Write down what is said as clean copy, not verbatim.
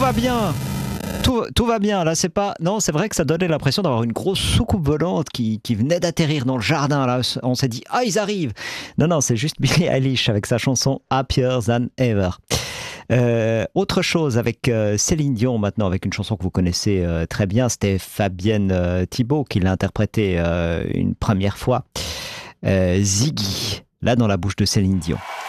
va bien. Tout va bien, là c'est pas... Non, c'est vrai que ça donnait l'impression d'avoir une grosse soucoupe volante qui venait d'atterrir dans le jardin, là. On s'est dit, ah ils arrivent. Non, c'est juste Billie Eilish avec sa chanson Happier Than Ever. Autre chose avec Céline Dion maintenant, avec une chanson que vous connaissez très bien, c'était Fabienne Thibault qui l'a interprétée une première fois. Ziggy, là dans la bouche de Céline Dion.